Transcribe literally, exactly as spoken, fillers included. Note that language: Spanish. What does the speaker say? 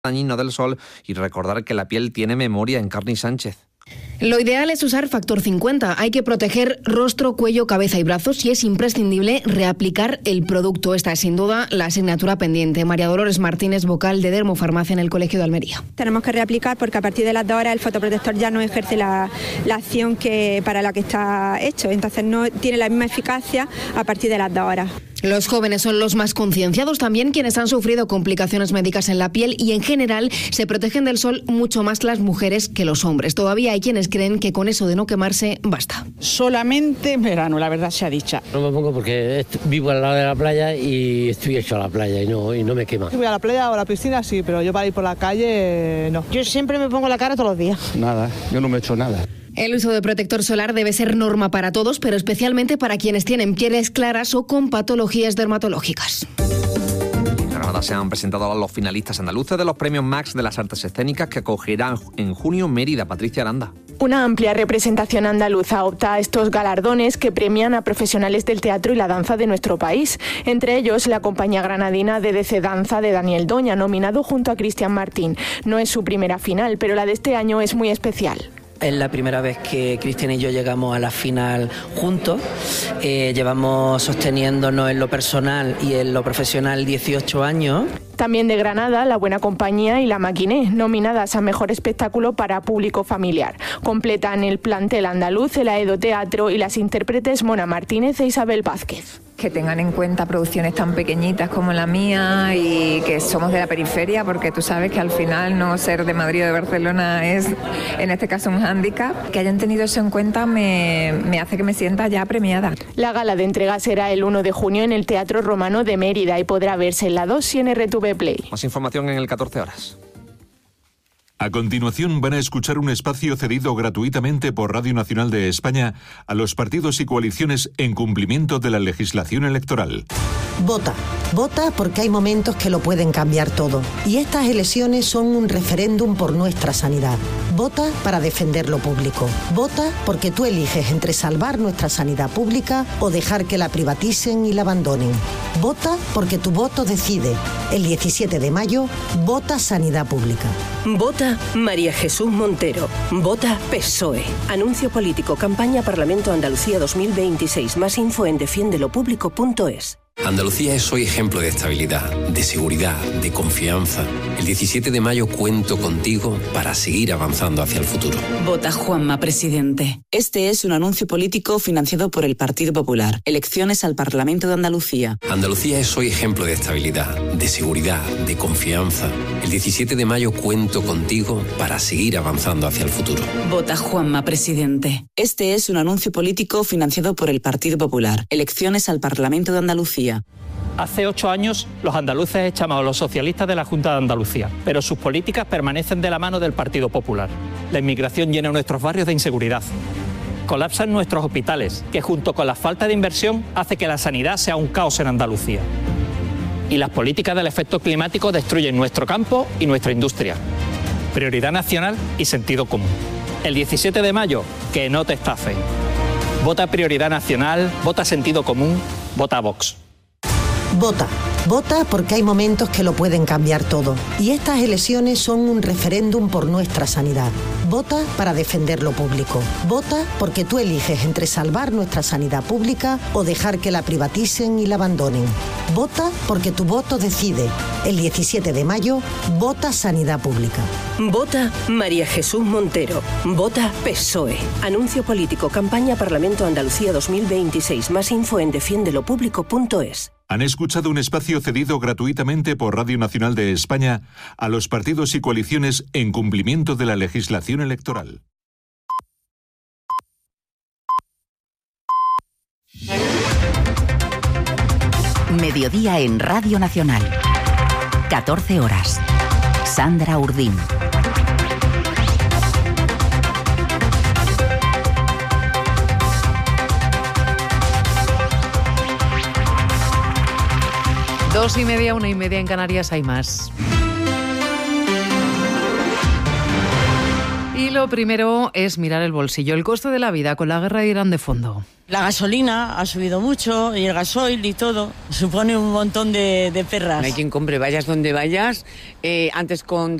dañino del sol y recordar que la piel tiene memoria. Encarni Sánchez. Lo ideal es usar factor cincuenta. Hay que proteger rostro, cuello, cabeza y brazos y es imprescindible reaplicar el producto. Esta es sin duda la asignatura pendiente. María Dolores Martínez, vocal de Dermofarmacia en el Colegio de Almería. Tenemos que reaplicar porque a partir de las dos horas el fotoprotector ya no ejerce la, la acción que para la que está hecho. Entonces no tiene la misma eficacia a partir de las dos horas. Los jóvenes son los más concienciados, también quienes han sufrido complicaciones médicas en la piel y en general se protegen del sol mucho más las mujeres que los hombres. Todavía hay quienes creen que con eso de no quemarse basta. Solamente en verano, la verdad sea dicha. No me pongo porque vivo al lado de la playa y estoy hecho a la playa y no, y no me quema. Si voy a la playa o a la piscina sí, pero yo para ir por la calle no. Yo siempre me pongo la cara todos los días. Nada, yo no me echo nada. El uso de protector solar debe ser norma para todos, pero especialmente para quienes tienen pieles claras o con patologías dermatológicas. En Granada se han presentado los finalistas andaluces de los premios Max de las Artes Escénicas que acogerán en junio Mérida. Patricia Aranda. Una amplia representación andaluza opta a estos galardones que premian a profesionales del teatro y la danza de nuestro país. Entre ellos, la compañía granadina D D C Danza de Daniel Doña, nominado junto a Cristian Martín. No es su primera final, pero la de este año es muy especial. Es la primera vez que Cristian y yo llegamos a la final juntos. Eh, llevamos sosteniéndonos en lo personal y en lo profesional dieciocho años. También de Granada, La Buena Compañía y La Maquiné, nominadas a Mejor Espectáculo para Público Familiar. Completan el plantel andaluz, el Aedo Teatro y las intérpretes Mona Martínez e Isabel Vázquez. Que tengan en cuenta producciones tan pequeñitas como la mía y que somos de la periferia, porque tú sabes que al final no ser de Madrid o de Barcelona es, en este caso, un hándicap. Que hayan tenido eso en cuenta me, me hace que me sienta ya premiada. La gala de entrega será el uno de junio en el Teatro Romano de Mérida y podrá verse en la dos y en R T V Play. Más información en el catorce horas. A continuación van a escuchar un espacio cedido gratuitamente por Radio Nacional de España a los partidos y coaliciones en cumplimiento de la legislación electoral. Vota. Vota porque hay momentos que lo pueden cambiar todo. Y estas elecciones son un referéndum por nuestra sanidad. Vota para defender lo público. Vota porque tú eliges entre salvar nuestra sanidad pública o dejar que la privaticen y la abandonen. Vota porque tu voto decide. El diecisiete de mayo, vota Sanidad Pública. Vota María Jesús Montero. Vota P S O E. Anuncio político. Campaña Parlamento Andalucía dos mil veintiséis. Más info en defiéndelo público punto es. Andalucía es hoy ejemplo de estabilidad, de seguridad, de confianza. El diecisiete de mayo cuento contigo para seguir avanzando hacia el futuro. Vota Juanma, presidente. Este es un anuncio político financiado por el Partido Popular. Elecciones al Parlamento de Andalucía. Andalucía es hoy ejemplo de estabilidad, de seguridad, de confianza. El diecisiete de mayo cuento contigo para seguir avanzando hacia el futuro. Vota Juanma, presidente. Este es un anuncio político financiado por el Partido Popular. Elecciones al Parlamento de Andalucía. Hace ocho años los andaluces echamos a los socialistas de la Junta de Andalucía, pero sus políticas permanecen de la mano del Partido Popular. La inmigración llena nuestros barrios de inseguridad. Colapsan nuestros hospitales, que junto con la falta de inversión hace que la sanidad sea un caos en Andalucía. Y las políticas del efecto climático destruyen nuestro campo y nuestra industria. Prioridad nacional y sentido común. El diecisiete de mayo, que no te estafen. Vota Prioridad Nacional, vota Sentido Común, vota Vox. Vota. Vota porque hay momentos que lo pueden cambiar todo. Y estas elecciones son un referéndum por nuestra sanidad. Vota para defender lo público. Vota porque tú eliges entre salvar nuestra sanidad pública o dejar que la privaticen y la abandonen. Vota porque tu voto decide. El diecisiete de mayo, vota Sanidad Pública. Vota María Jesús Montero. Vota P S O E. Anuncio político. Campaña Parlamento Andalucía dos mil veintiséis. Más info en defiéndelo público punto es. Han escuchado un espacio cedido gratuitamente por Radio Nacional de España a los partidos y coaliciones en cumplimiento de la legislación electoral. Mediodía en Radio Nacional. catorce horas. Sandra Urdín. Dos y media, una y media en Canarias hay más. Y los Lo primero es mirar el bolsillo. El coste de la vida con la guerra de Irán de fondo. La gasolina ha subido mucho y el gasoil y todo. Supone un montón de, de perras. No hay quien compre, vayas donde vayas. Eh, antes con